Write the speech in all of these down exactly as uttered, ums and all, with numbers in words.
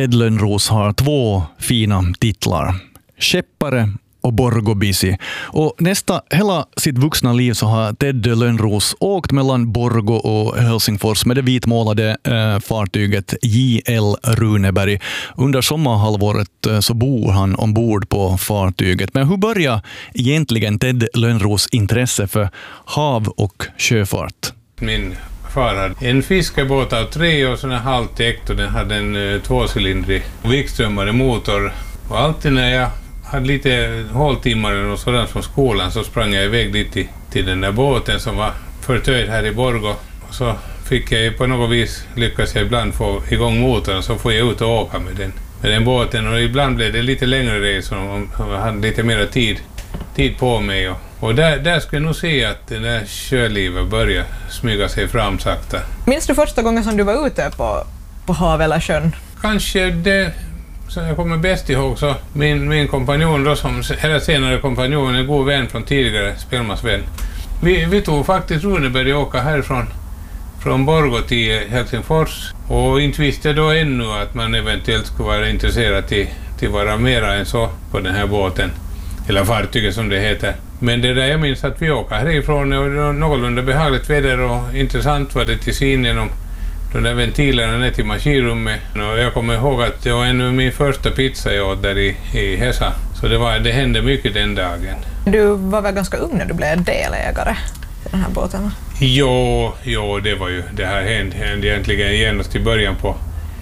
Ted Lönnros har två fina titlar. Skeppare och Borgå-busy. Och nästa hela sitt vuxna liv så har Ted Lönnros åkt mellan Borgå och Helsingfors med det vitmålade eh, fartyget J L Runeberg. Under sommarhalvåret eh, så bor han ombord på fartyget. Men hur börjar egentligen Ted Lönnros intresse för hav och sjöfart? Min far hade en fiskebåt av tre och sån här halvtäckt och den hade en uh, tvåcylindrig vikströmmare motor. Och alltid när jag hade lite håltimmar och sådant från skolan så sprang jag iväg dit till, till den där båten som var förtöjd här i Borgå. Och så fick jag på något vis, lyckas jag ibland få igång motorn så får jag ut och åka med den, med den båten. Och ibland blev det lite längre resor och jag hade lite mer tid, tid på mig. Och, och där, där skulle jag nog se att det där sjölivet börjar smyga sig fram sakta. Minns du första gången som du var ute på, på hav eller sjön? Kanske det... Så jag kommer bäst ihåg så min, min kompanjon då som, eller senare kompanjon, en god vän från tidigare, spelmansvän. Vi, vi tog faktiskt Runeberg och åka härifrån från Borgå till Helsingfors. Och inte visste jag då ännu att man eventuellt skulle vara intresserad till, till vara mera än så på den här båten. Eller fartyget som det heter. Men det där jag minns att vi åker härifrån och det var någorlunda behagligt väder och intressant var det till syn genom de där ventilerna ner till maskinrummet. Och jag kommer ihåg att det var en min första pizza jag åt där i, i Hesa. Så det, var, det hände mycket den dagen. Du var väl ganska ung när du blev delägare till den här båten? Jo, jo det var ju, det här hände, hände egentligen genast i början på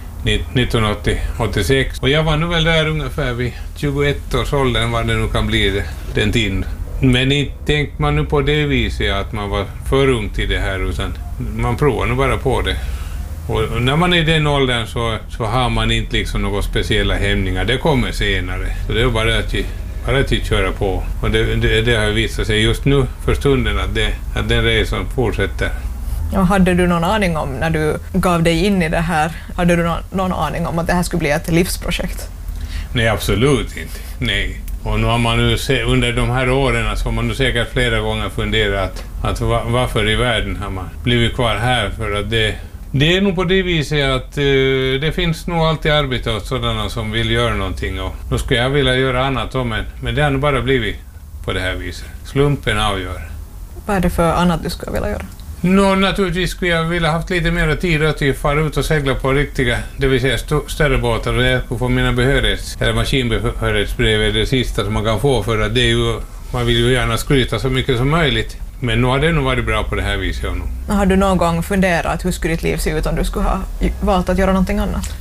nittonhundraåttiosex. Och jag var nog väl där ungefär vid tjugoett års åldern vad det nu kan bli det, den tiden. Men inte tänkte man nu på det viset att man var för ung till det här utan man provar nog bara på det. Och när man är i den åldern så, så har man inte liksom några speciella hämningar. Det kommer senare. Så det är bara att, bara att köra på. Och det, det, det har visat sig just nu för stunden att, det, att den resan fortsätter. Och hade du någon aning om när du gav dig in i det här, hade du någon, någon aning om att det här skulle bli ett livsprojekt? Nej, absolut inte. Nej. Och nu har man nu se, under de här åren så har man nu säkert flera gånger funderat att, att va, varför i världen har man blivit kvar här för att det Det är nog på det viset att uh, det finns nog alltid arbete åt sådana som vill göra någonting och då skulle jag vilja göra annat om men, men det har nog bara blivit på det här viset. Slumpen avgör. Vad är det för annat du skulle vilja göra? Nå, naturligtvis skulle jag vilja haft lite mer tid att fara ut och segla på riktiga, det vill säga st- större båtar och jag skulle få mina behörighets, eller maskinbehörighetsbrev är det sista som man kan få för att det är ju, man vill ju gärna skryta så mycket som möjligt. Men nu har det nog varit bra på det här viset. Har du någon gång funderat hur skulle ditt liv se ut om du skulle ha valt att göra någonting annat?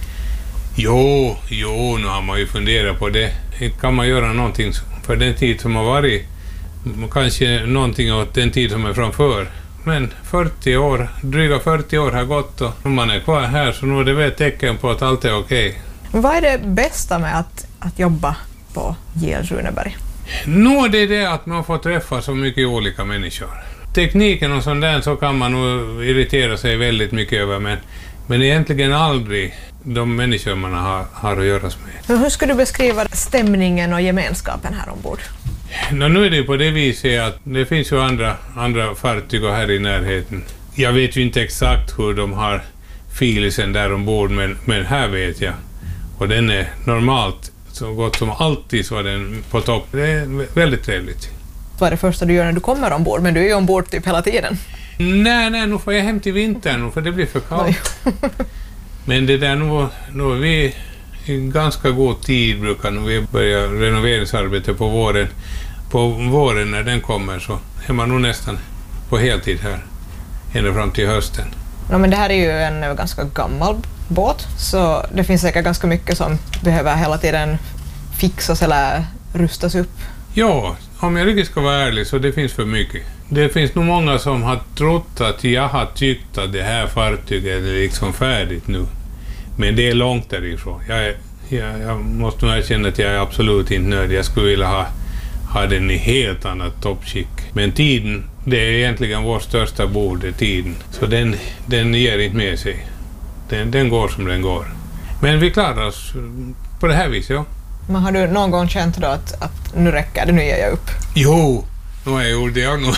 Jo, jo, nu har man ju funderat på det. Kan man göra någonting för den tid som har varit? Kanske någonting åt den tid som är framför. Men fyrtio år, dryga fyrtio år har gått och om man är kvar här så nu är det väl ett tecken på att allt är okej. Okay. Vad är det bästa med att, att jobba på J L Runeberg? Nå, det är det att man får träffa så mycket olika människor. Tekniken och sånt där så kan man nog irritera sig väldigt mycket över men, men egentligen aldrig de människor man har, har att göra med. Men hur skulle du beskriva stämningen och gemenskapen här ombord? Nå, nu är det på det viset att det finns ju andra, andra fartyg här i närheten. Jag vet ju inte exakt hur de har filisen där ombord men, men här vet jag. Och den är normalt så gott som alltid så är den på topp. Det är väldigt trevligt. Vad är det första du gör när du kommer ombord? Men du är ju ombord typ hela tiden. Nej, nej, nu får jag hem till vintern för det blir för kallt. Men det där nu, nu är vi i ganska god tid brukar vi börja renoveringsarbete på våren. På våren när den kommer så är man nog nästan på heltid här. Ända fram till hösten. Ja, men det här är ju en ganska gammal båt så det finns säkert ganska mycket som behöver hela tiden fixas eller rustas upp. Ja, om jag riktigt ska vara ärlig så det finns för mycket. Det finns nog många som har trott att jag har tyckt att det här fartyget är liksom färdigt nu. Men det är långt därifrån. Jag, är, jag, jag måste nog erkänna att jag är absolut inte nöjd. Jag skulle vilja ha, ha den i helt annat toppskick. Men tiden, det är egentligen vår största bord, är tiden. Så den, den ger inte med sig. Den, den går som den går. Men vi klarar oss på det här viset, ja. Men har du någon gång känt då att, att nu räcker det, nu ger jag upp? Jo, nu har jag gjort det jag nog.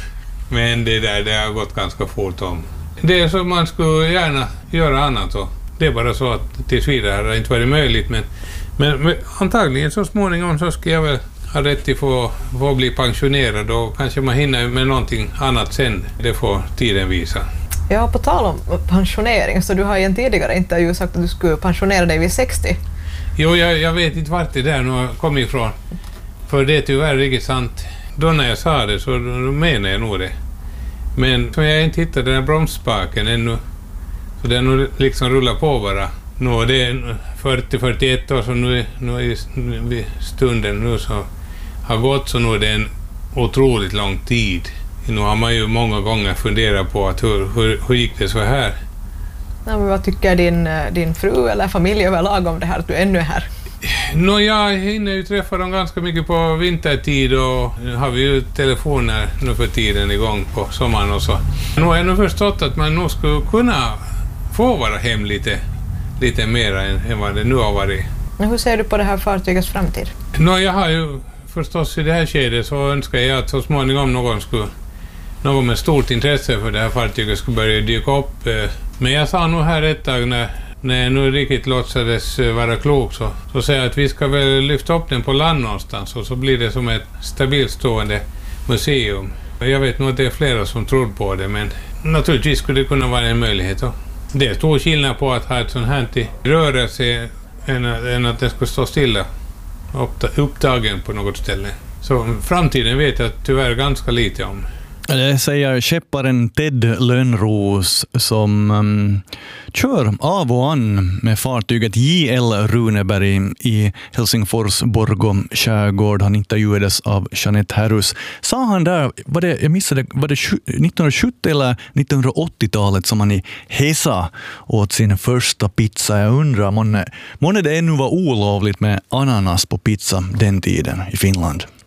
Men det där, det har gått ganska fort om. Det är så man skulle gärna göra annat då. det är bara så att tills vidare har det inte varit möjligt. Men, men, men antagligen så småningom så ska jag väl ha rätt till att få, få bli pensionerad och kanske man hinner med någonting annat sen. Det får tiden visa. Ja, på tal om pensionering, så du har i en tidigare intervju sagt att du skulle pensionera dig vid sextio. Jo, jag, jag vet inte vart det där nu har kommit ifrån. För det är tyvärr riktigt sant. Då när jag sa det så då menar jag nog det. Men som jag inte hittade den här bromsspaken ännu, så den nu liksom rullar på bara. Nu det är fyrtio till fyrtioett år som nu, nu i nu, stunden nu så har gått, så nu är det en otroligt lång tid. Nu har man ju många gånger funderat på att hur, hur, hur gick det så här? Ja, men vad tycker din, din fru eller familj överlag om det här att du ännu är här? Nå, jag hinner ju träffa dem ganska mycket på vintertid och nu har vi ju telefoner nu för tiden igång på sommaren och så. Nu har jag nog förstått att man nog skulle kunna få vara hem lite, lite mer än, än vad det nu har varit. Men hur ser du på det här fartygets framtid? Nå, jag har ju förstås i det här skedet så önskar jag att så småningom någon skulle någon med stort intresse för det här fartyget skulle börja dyka upp. Men jag sa nog här ett tag när, när jag nu riktigt låtsades vara klok så, så säger jag att vi ska väl lyfta upp den på land någonstans och så blir det som ett stabilt stående museum. Jag vet nog att det är flera som tror på det, men naturligtvis skulle det kunna vara en möjlighet. Då. Det är stor skillnad på att ha ett sånt här till rörelse än, än att det ska stå stilla upptagen på något ställe. Så framtiden vet jag tyvärr ganska lite om. Det säger skepparen Ted Lönnros som um, kör av och an med fartyget J L Runeberg i Helsingfors Borgå skärgård. Han intervjuades av Jeanette Herrus. Sa han där, var det, jag missade, var det nittonhundrasjuttio eller nittonhundraåttiotalet som han i Hesa åt sin första pizza? Jag undrar, månne, månne det ännu var olovligt med ananas på pizza den tiden i Finland?